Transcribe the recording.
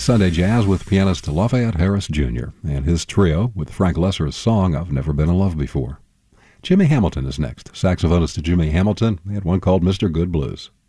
Sunday Jazz with pianist Lafayette Harris Jr. and his trio with Frank Lesser's song I've Never Been in Love Before. Jimmy Hamilton is next. Saxophonist Jimmy Hamilton had one called Mr. Good Blues.